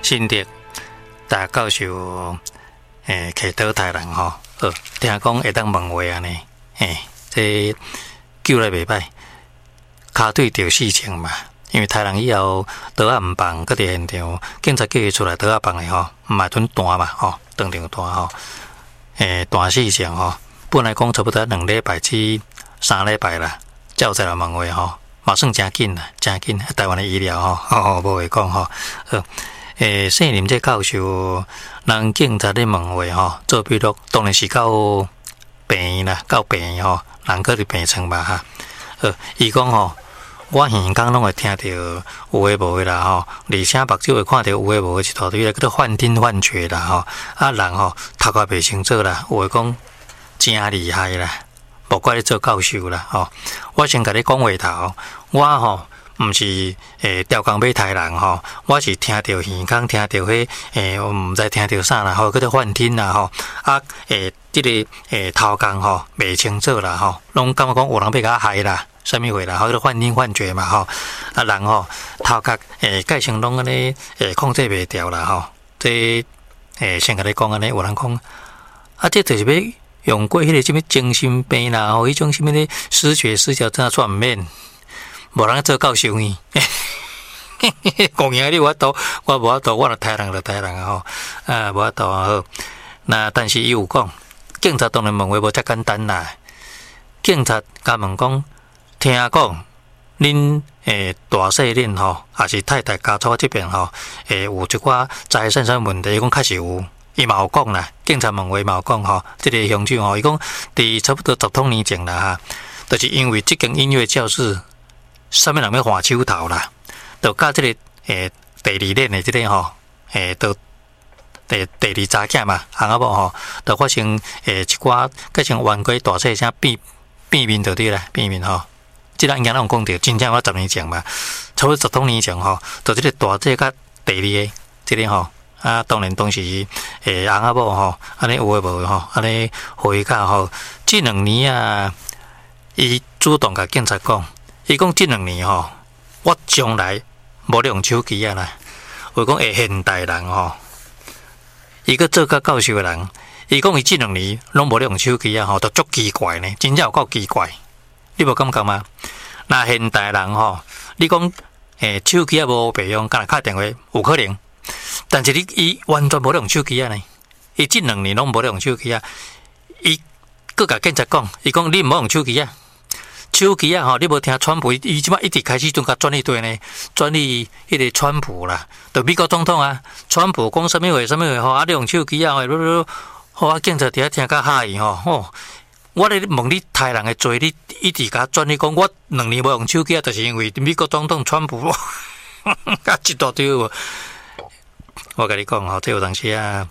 新竹大教授溪岛台人吼，听讲会当问话安尼，这救来袂歹，骹对着事情嘛。因为台人以后刀仔毋放，搁伫现场，警察叫伊出来刀仔放的吼，毋嘛准弹嘛吼，当场弹吼，弹事情吼，本来讲差不多2礼拜至3礼拜啦，照再来问话吼，嘛算真紧啦，真紧。台湾的医疗吼，无话讲吼，姓林这教授，人警察咧问话吼，做笔录，当然是到病院啦，到病院吼，人搁伫病床嘛哈，伊讲吼。我耳讲拢会听到有诶无诶啦吼，而且目睭会看到有诶无诶一大堆，叫做幻听幻觉啦吼。啊人吼头壳袂清楚啦，有诶讲真厉害啦，无怪你做教授啦吼。我先甲你讲话头，我吼毋是调工买台人吼，我是听到耳讲听到迄我毋知听到啥啦吼，叫做幻听啦吼。啊即个头壳吼袂清楚啦吼，拢感觉讲有人要甲害啦。什么话啦？或者幻听幻觉嘛吼，啊人吼头壳改成拢安尼控制袂掉啦吼。这先甲你讲安尼，有人讲啊，这就是要用过迄个什么精神病啦，吼，迄种什么咧失觉失调症算毋免，无人做教授呢。讲赢你无法度，我无法度，我若台人就台人啊吼，无法度啊好。那但是伊有讲，警察当然问话无遮简单啦，警察甲问讲。听讲，恁大细恁吼，也是太太家族这边吼，有一寡财产上问题，伊讲确实有，伊嘛有讲啦。警察问话嘛有讲吼，这个凶手吼，伊讲伫差不多10多年前啦哈，就是因为这间音乐教室，啥物人要换手头啦，就甲这个第二任的这个吼，就第二查囝嘛，行啊无吼，就发生一寡改成冤鬼大细声变面就对啦，变面吼。即个应该拢讲着，真正我10年前嘛，差不多10多年前吼，就即个大姐甲第二个即个吼，当然当时翁仔某吼，安尼有诶无吼，安尼回家吼，这2年啊，伊主动甲警察讲，伊讲这2年吼，我从来无用手机啊啦，有讲现代人吼，伊个做甲教授诶人，伊讲伊这2年拢无用手机啊吼，都足奇怪呢，真正有够奇怪。你无感觉吗？那现代人吼，你讲手机啊无备用，干若打电话有可能，但是伊完全无用手机啊呢。伊这2年拢无用手机啊。伊佮甲警察讲，伊讲你毋好用手机啊。手机啊吼，你无听川普，伊即摆一直开始准甲转去对呢，转去迄个川普啦，就美国总统啊，川普讲啥物话吼，啊你用手机啊，好啊，警察伫遐听甲吓伊吼。我咧问你台人的罪，你一直甲转你讲，我2年无用手机啊，就是因为美国总统川普，甲一大堆。我甲你讲吼，这有当时啊，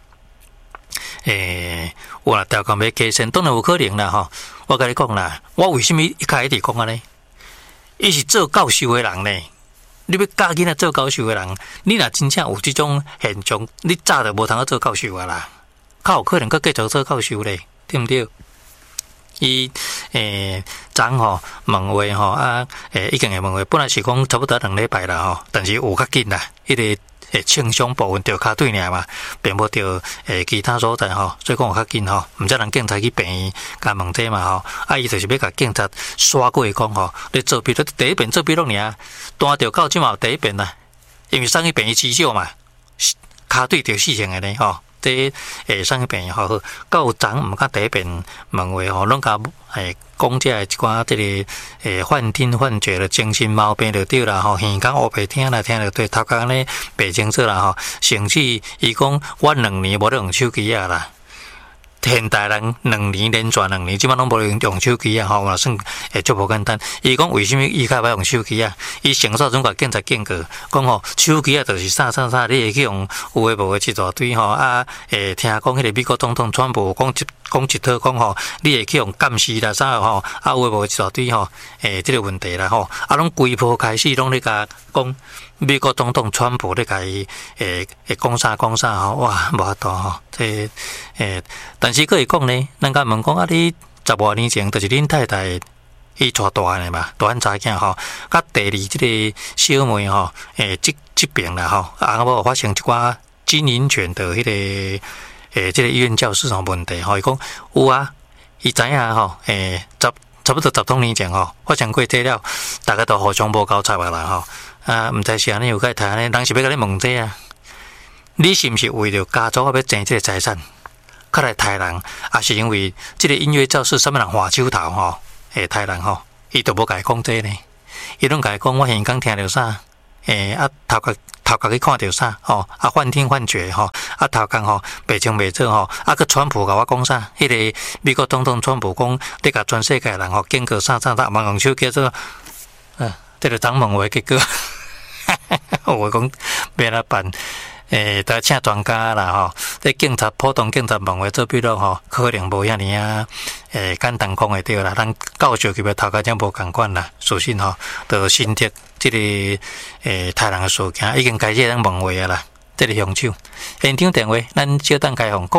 我若调工要加薪，当然有可能啦吼。我甲你讲啦，我为什么一开始讲安尼？伊是做教授的人呢，你要教囡仔做教授的人，你若真正有这种现象，你早就无通去做教授啊啦，较有可能佮继续做教授咧，对毋对？伊昨吼问话吼已经会问话，本来是讲差不多2礼拜啦吼，但是有较紧啦，迄个轻伤部分着骹对尔嘛，并无着其他所在吼，所以讲有较紧吼，毋则人警察去病院甲问这嘛吼，伊就是要甲警察刷过讲吼，你做笔录第一遍做笔录尔，单着到即嘛第一遍啦，因为送去病院治疗嘛，骹对着事情的呢吼。这送去病院吼，到昨毋甲第一遍问话吼，拢甲讲这一寡这个幻听幻觉的精神毛病就对啦吼，耳讲乌白听啦，听着对头壳呢白清楚啦吼，甚至伊讲我2年无用手机啊啦。现代人2年连续2年，即摆拢无用手机啊！吼，也算足无简单。伊讲为什么伊较歹用手机啊？伊成早总甲警察警告，讲吼手机啊，就是啥，你会去用有诶无诶一大堆吼听讲迄个美国总统川普讲一套讲吼，你会去用监视啦啥吼，有诶无一大堆吼即个问题啦吼，拢规波开始拢咧甲讲。美国总统川普咧甲伊讲啥吼，哇，无法度吼，但是佫会讲呢，人家问讲啊，你10多年前就是恁太太伊带大汉的嘛，大汉查囝吼，甲第二即个小妹吼，即边啦吼，翁仔某发生一寡经营权的迄、个这个医院教室吼问题吼，伊讲有啊，伊知影吼，差不多10多年前吼，发生过这了，大家都互相无交叉啊啦吼，啊，毋知是安尼有该谈安尼，人是要甲你问这啊，你是毋是为着家族要争这个财产，较来杀人，还是因为这个音乐教室什么人换手头吼，会杀人吼，伊都无甲伊讲这呢，伊拢甲伊讲我现刚听到啥，头壳去看到啥吼，幻听幻觉吼，头壳吼袂清袂楚吼，个川普甲我讲啥，迄个美国总统川普讲，你甲全世界人吼经过啥，万用手叫做，这个张问话结果，我讲要哪办？得请专家啦吼，这警察普通警察问话做笔录吼，可能无遐尼啊，简单讲会对啦。咱教授级别头家真无共款啦，属性吼，就新竹这个杀人的事件已经开始咱问话啊啦。这个凶手现场电话，咱小等开放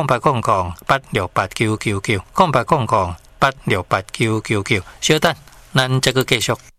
0800868999，0800868999，小等咱再个继续。